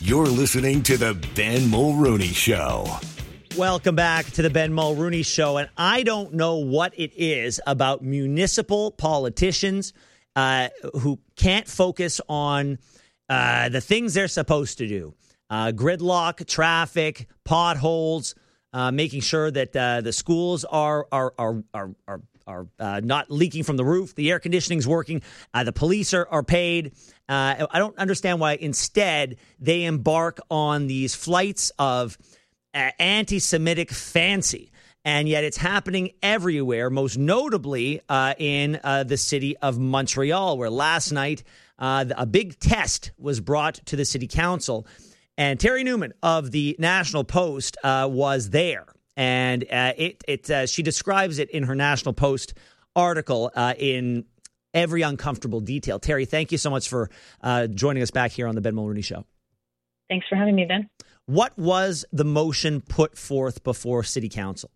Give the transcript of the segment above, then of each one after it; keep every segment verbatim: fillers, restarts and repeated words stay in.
You're listening to the Ben Mulrooney Show. Welcome back to the Ben Mulrooney Show. And I don't know what it is about municipal politicians uh, who can't focus on uh, the things they're supposed to do. Uh, gridlock, traffic, potholes, uh, making sure that uh, the schools are are are are are, are uh, not leaking from the roof, the air conditioning's working, uh, the police are, are paid. Uh, I don't understand why instead they embark on these flights of uh, anti-Semitic fancy. And yet it's happening everywhere, most notably uh, in uh, the city of Montreal, where last night uh, a big test was brought to the city council. And Terry Newman of the National Post uh, was there. And uh, it, it uh, she describes it in her National Post article uh, in every uncomfortable detail. Terry, thank you so much for uh, joining us back here on the Ben Mulrooney Show. Thanks for having me, Ben. What was the motion put forth before City Council?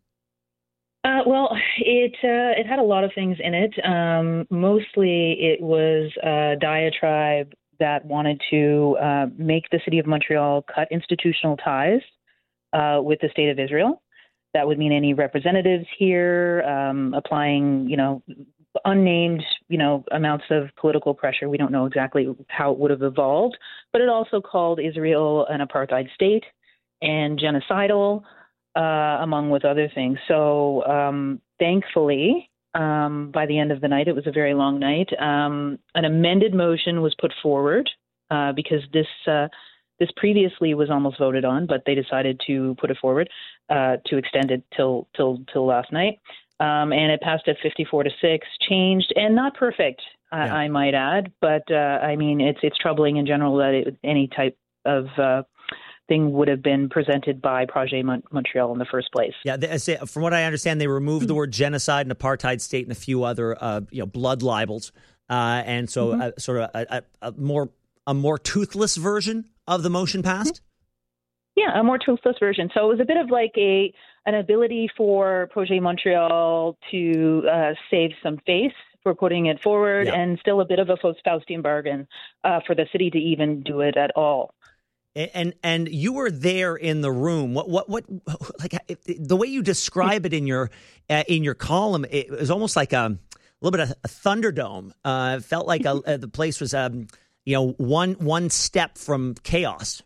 Uh, well, it uh, it had a lot of things in it. Um, mostly it was a diatribe that wanted to uh, make the city of Montreal cut institutional ties uh, with the state of Israel. That would mean any representatives here um, applying, you know, unnamed, you know, amounts of political pressure. We don't know exactly how it would have evolved, but it also called Israel an apartheid state and genocidal, uh, among with other things. So um, thankfully, um, by the end of the night, it was a very long night, um, an amended motion was put forward uh, because this uh, this previously was almost voted on, but they decided to put it forward uh, to extend it till till till last night. Um, and it passed at fifty-four to six, changed and not perfect, uh, yeah. I might add. But uh, I mean, it's it's troubling in general that it, any type of uh, thing would have been presented by Projet Mon- Montreal in the first place. Yeah, they, from what I understand, they removed the word genocide and apartheid state and a few other uh, you know blood libels, uh, and so mm-hmm. uh, sort of a, a, a more a more toothless version of the motion passed. Yeah, a more toothless version. So it was a bit of like a an ability for Projet Montreal to uh, save some face for putting it forward, yeah. and still a bit of a Faustian bargain uh, for the city to even do it at all. And and you were there in the room. What what what like the way you describe it in your uh, in your column, it was almost like a, a little bit of a thunderdome. Uh, it felt like a, uh, the place was um, you know one one step from chaos.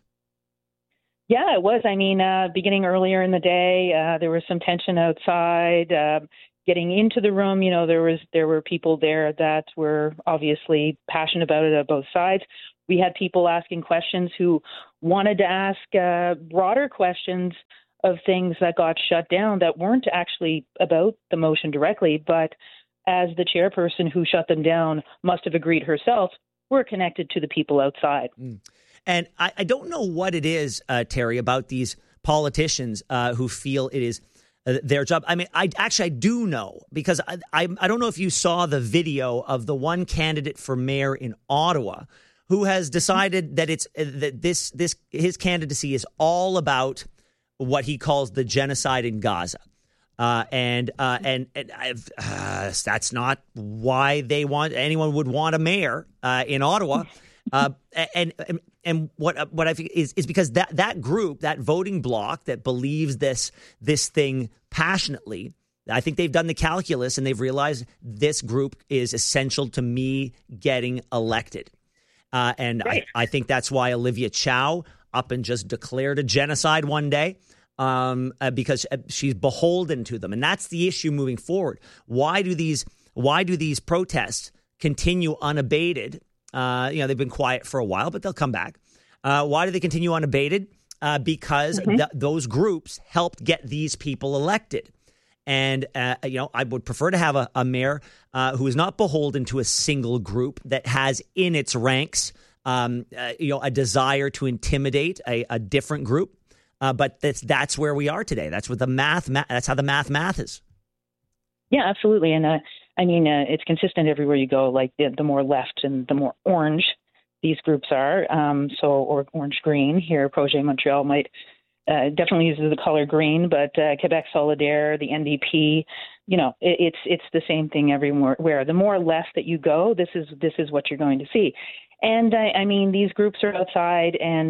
Yeah, it was. I mean, uh, beginning earlier in the day, uh, there was some tension outside. Uh, getting into the room, you know, there was there were people there that were obviously passionate about it at both sides. We had people asking questions who wanted to ask uh, broader questions of things that got shut down that weren't actually about the motion directly, but as the chairperson who shut them down must have agreed herself, were connected to the people outside. Mm. And I, I don't know what it is, uh, Terry, about these politicians uh, who feel it is uh, their job. I mean, I actually I do know, because I, I I don't know if you saw the video of the one candidate for mayor in Ottawa who has decided that it's uh, that this this his candidacy is all about what he calls the genocide in Gaza. Uh, and uh, and, and I've, uh, that's not why they want anyone would want a mayor uh, in Ottawa. Uh, and, and and what what I think is is because that that group, that voting bloc that believes this this thing passionately, I think they've done the calculus and they've realized this group is essential to me getting elected. Uh, and right. I, I think that's why Olivia Chow up and just declared a genocide one day. Um, uh, because she's beholden to them, and that's the issue moving forward. Why do these Why do these protests continue unabated? Uh, you know, they've been quiet for a while, but they'll come back. Uh, why do they continue unabated? Uh, because mm-hmm. th- those groups helped get these people elected. And uh, you know, I would prefer to have a, a mayor uh, who is not beholden to a single group that has in its ranks, um, uh, you know, a desire to intimidate a, a different group. Uh, but that's that's where we are today. That's what the math. Ma- that's how the math math is. Yeah, absolutely. And uh, I mean, uh, it's consistent everywhere you go. Like the, the more left and the more orange these groups are. Um, so, or orange green here. Projet Montreal might uh, definitely uses the color green, but uh, Quebec Solidaire, the N D P. You know, it, it's it's the same thing everywhere. Where the more left that you go, this is this is what you're going to see. And I, I mean, these groups are outside and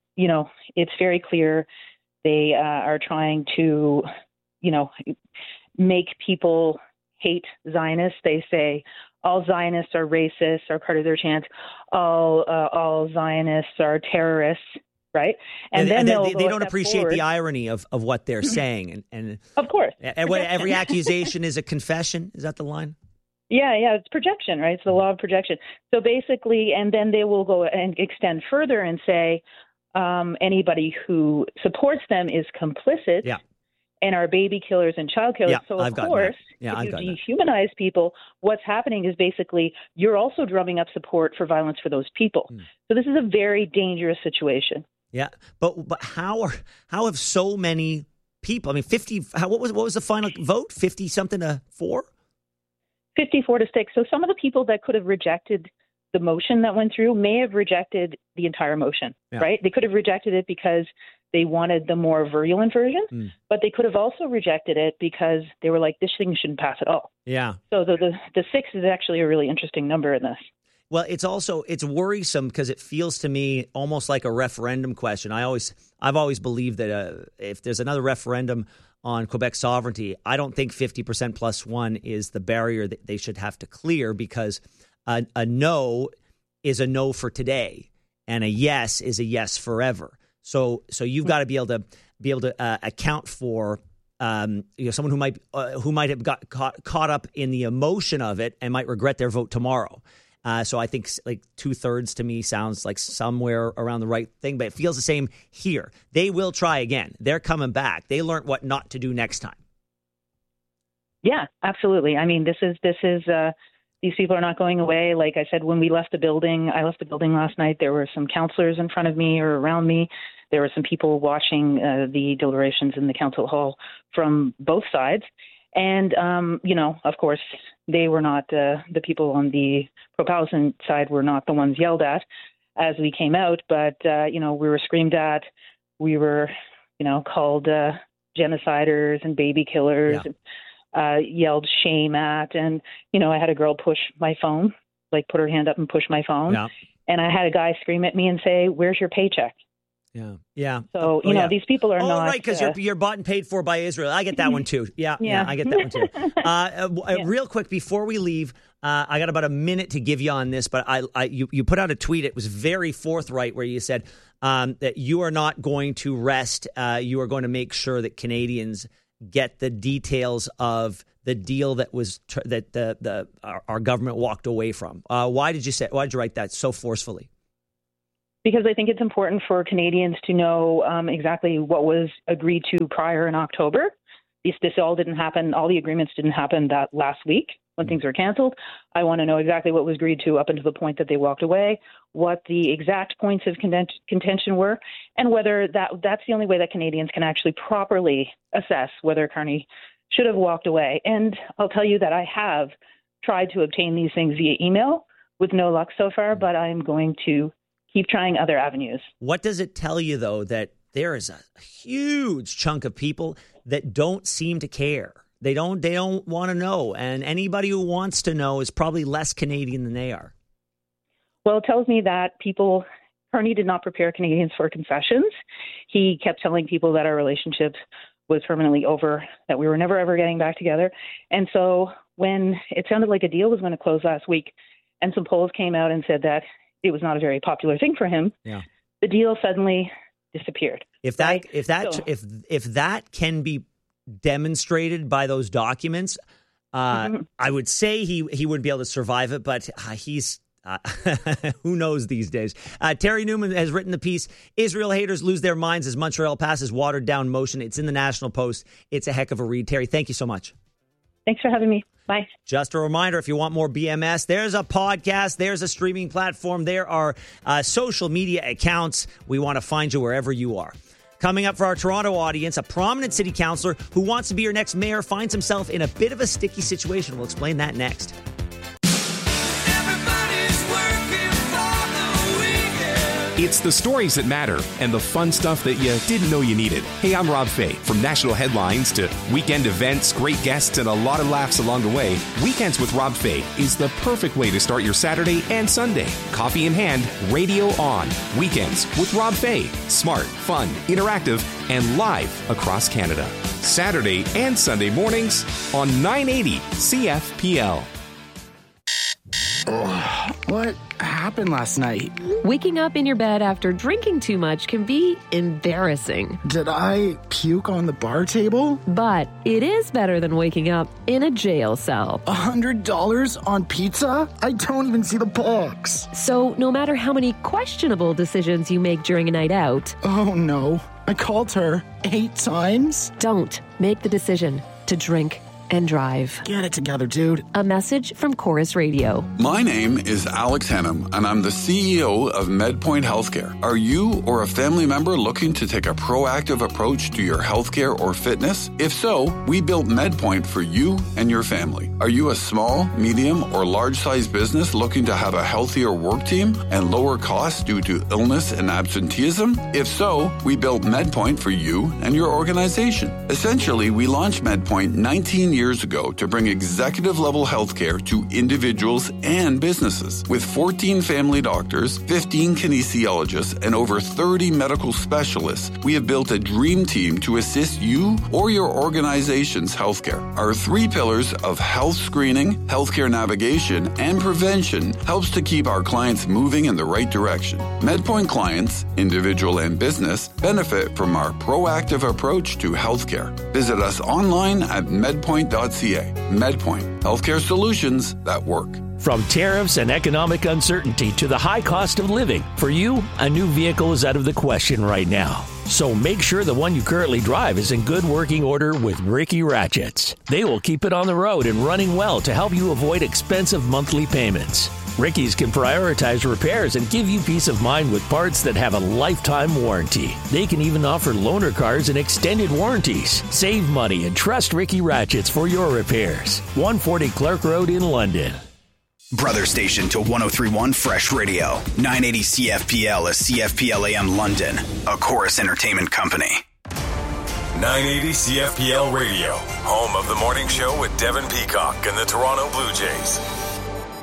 you know, it's very clear they uh, are trying to, you know, make people hate Zionists. They say all Zionists are racist, are part of their chant. All uh, all Zionists are terrorists, right? And, and then they, they'll they, go they don't a step appreciate forward. the irony of, of what they're saying. And, and Of course. every, every accusation is a confession. Is that the line? Yeah, yeah, it's projection, right? It's the law of projection. So basically, and then they will go and extend further and say um, anybody who supports them is complicit Yeah. and are baby killers and child killers. Yeah, so of I've gotten course, that. Yeah, if I've you gotten that. dehumanize people, what's happening is basically you're also drumming up support for violence for those people. Mm. So this is a very dangerous situation. Yeah, but but how are how have so many people? I mean, fifty. How, what was what was the final vote? Fifty something to four. fifty-four to six. So some of the people that could have rejected the motion that went through may have rejected the entire motion, Yeah. right? They could have rejected it because they wanted the more virulent version, Mm. but they could have also rejected it because they were like, this thing shouldn't pass at all. Yeah. So the the, the six is actually a really interesting number in this. Well, it's also it's worrisome because it feels to me almost like a referendum question. I always I've always believed that uh, if there's another referendum on Quebec sovereignty, I don't think fifty percent plus one is the barrier that they should have to clear, because a, a no is a no for today and a yes is a yes forever. So so you've got to be able to be able to uh, account for um, you know, someone who might uh, who might have got caught caught up in the emotion of it and might regret their vote tomorrow. Uh, so I think like two thirds to me sounds like somewhere around the right thing, but it feels the same here. They will try again. They're coming back. They learned what not to do next time. Yeah, absolutely. I mean, this is this is uh, these people are not going away. Like I said, when we left the building, I left the building last night. There were some counselors in front of me or around me. There were some people watching uh, the deliberations in the council hall from both sides. And, um, you know, of course, they were not uh, the people on the pro-Palestine side were not the ones yelled at as we came out. But, uh, you know, we were screamed at. We were, you know, called uh, genociders and baby killers, Yeah. and, uh, yelled shame at. And, you know, I had a girl push my phone, like put her hand up and push my phone. Yeah. And I had a guy scream at me and say, "Where's your paycheck?" Yeah. Yeah. So, you oh, know, yeah. these people are oh, not. right, because uh, you're, you're bought and paid for by Israel. I get that one too. Yeah, yeah, Yeah. I get that one too. Uh, uh, Yeah. Real quick, before we leave, uh, I got about a minute to give you on this, but I, I you, you put out a tweet. It was very forthright where you said um, that you are not going to rest. Uh, you are going to make sure that Canadians get the details of the deal that was tr- that the the our, our government walked away from. Uh, why did you say? Why did you write that so forcefully? Because I think it's important for Canadians to know um, exactly what was agreed to prior in October. This, this all didn't happen. All the agreements didn't happen that last week when things were canceled. I want to know exactly what was agreed to up until the point that they walked away, what the exact points of contention were, and whether that that's the only way that Canadians can actually properly assess whether Carney should have walked away. And I'll tell you that I have tried to obtain these things via email with no luck so far, but I'm going to keep trying other avenues. What does it tell you, though, that there is a huge chunk of people that don't seem to care? They don't they don't want to know. And anybody who wants to know is probably less Canadian than they are. Well, it tells me that people, Carney did not prepare Canadians for concessions. He kept telling people that our relationship was permanently over, that we were never, ever getting back together. And so when it sounded like a deal was going to close last week and some polls came out and said that it was not a very popular thing for him, Yeah. the deal suddenly disappeared. If that right? if that So- if if that can be demonstrated by those documents, uh, Mhm. I would say he he would be able to survive it. But uh, he's uh, who knows these days. Uh, Terry Newman has written the piece, "Israel Haters Lose Their Minds as Montreal Passes Watered Down Motion." It's in the National Post. It's a heck of a read. Terry, thank you so much. Thanks for having me. Bye. Just a reminder, if you want more B M S, there's a podcast, there's a streaming platform, there are uh, social media accounts. We want to find you wherever you are. Coming up for our Toronto audience, a prominent city councillor who wants to be your next mayor finds himself in a bit of a sticky situation. We'll explain that next. It's the stories that matter and the fun stuff that you didn't know you needed. Hey, I'm Rob Fay. From national headlines to weekend events, great guests, and a lot of laughs along the way, Weekends with Rob Fay is the perfect way to start your Saturday and Sunday. Coffee in hand, radio on. Weekends with Rob Fay. Smart, fun, interactive, and live across Canada. Saturday and Sunday mornings on nine eighty C F P L. Oh, what happened last night? Waking up in your bed after drinking too much can be embarrassing. Did I puke on the bar table? But it is better than waking up in a jail cell. A hundred dollars on pizza? I don't even see the box. So no matter how many questionable decisions you make during a night out... Oh no, I called her eight times? Don't make the decision to drink and drive. Get it together, dude. A message from Chorus Radio. My name is Alex Hennum, and I'm the C E O of MedPoint Healthcare. Are you or a family member looking to take a proactive approach to your healthcare or fitness? If so, we built MedPoint for you and your family. Are you a small, medium, or large-sized business looking to have a healthier work team and lower costs due to illness and absenteeism? If so, we built MedPoint for you and your organization. Essentially, we launched MedPoint nineteen years years ago to bring executive-level healthcare to individuals and businesses. With fourteen family doctors, fifteen kinesiologists, and over thirty medical specialists, we have built a dream team to assist you or your organization's healthcare. Our three pillars of health screening, healthcare navigation, and prevention helps to keep our clients moving in the right direction. MedPoint clients, individual and business, benefit from our proactive approach to healthcare. Visit us online at medpoint dot c a. MedPoint, healthcare solutions that work. From tariffs and economic uncertainty to the high cost of living, for you, a new vehicle is out of the question right now. So make sure the one you currently drive is in good working order with Ricky Ratchets. They will keep it on the road and running well to help you avoid expensive monthly payments. Ricky's can prioritize repairs and give you peace of mind with parts that have a lifetime warranty. They can even offer loaner cars and extended warranties. Save money and trust Ricky Ratchets for your repairs. one forty Clark Road in London. Brother station to one oh three point one Fresh Radio. nine eighty C F P L is C F P L A M London, a Chorus Entertainment company. nine eighty C F P L Radio, home of the morning show with Devin Peacock and the Toronto Blue Jays.